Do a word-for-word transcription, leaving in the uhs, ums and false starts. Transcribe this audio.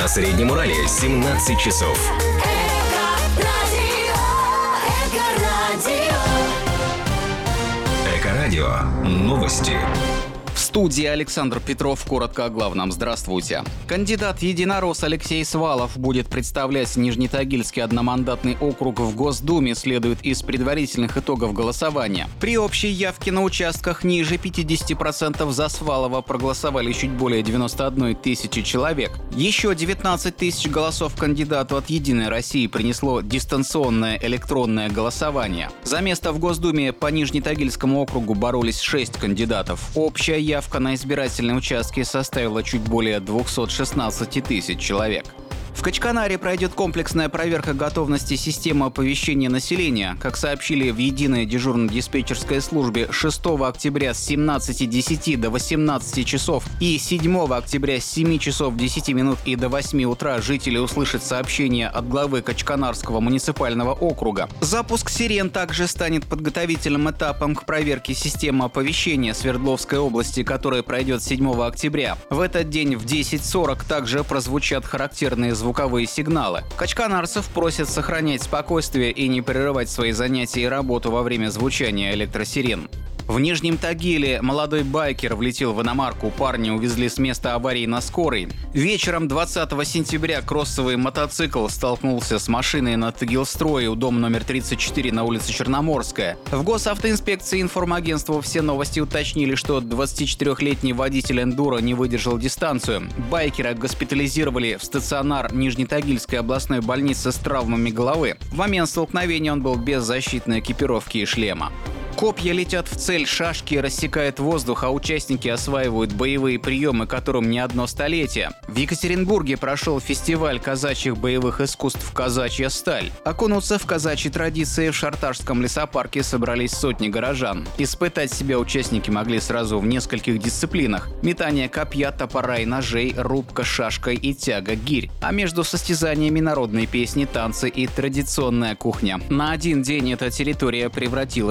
На Среднем Урале семнадцать часов. Эко-радио. Новости. В студии Александр Петров. Коротко о главном. Здравствуйте. Кандидат единорос Алексей Свалов будет представлять Нижнетагильский одномандатный округ в Госдуме, следует из предварительных итогов голосования. При общей явке на участках ниже пятьдесят процентов за Свалова проголосовали чуть более девяносто одной тысячи человек. Еще девятнадцать тысяч голосов кандидату от «Единой России» принесло дистанционное электронное голосование. За место в Госдуме по Нижнетагильскому округу боролись шесть кандидатов. Общая явка на избирательные участки составила чуть более двести шестнадцать тысяч человек. В Качканаре пройдет комплексная проверка готовности системы оповещения населения. Как сообщили в единой дежурно-диспетчерской службе, шестого октября с семнадцати десяти до восемнадцати часов и седьмого октября с семи часов десяти минут и до восьми утра жители услышат сообщения от главы Качканарского муниципального округа. Запуск сирен также станет подготовительным этапом к проверке системы оповещения Свердловской области, которая пройдет седьмого октября. В этот день в десять сорок также прозвучат характерные звуковые сигналы. Качканарцев просят сохранять спокойствие и не прерывать свои занятия и работу во время звучания электросирен. В Нижнем Тагиле молодой байкер влетел в иномарку, парня увезли с места аварии на скорой. Вечером двадцатого сентября кроссовый мотоцикл столкнулся с машиной на Тагилстрое у дома номер тридцать четыре на улице Черноморская. В госавтоинспекции информагентства «Все новости» уточнили, что двадцатичетырёхлетний водитель эндуро не выдержал дистанцию. Байкера госпитализировали в стационар Нижнетагильской областной больницы с травмами головы. В момент столкновения он был без защитной экипировки и шлема. Копья летят в цель, шашки рассекают воздух, а участники осваивают боевые приемы, которым не одно столетие. В Екатеринбурге прошел фестиваль казачьих боевых искусств «Казачья сталь». Окунуться в казачьи традиции в Шарташском лесопарке собрались сотни горожан. Испытать себя участники могли сразу в нескольких дисциплинах: метание копья, топора и ножей, рубка шашкой и тяга гирь. А между состязаниями народные песни, танцы и традиционная кухня. На один день эта территория превратилась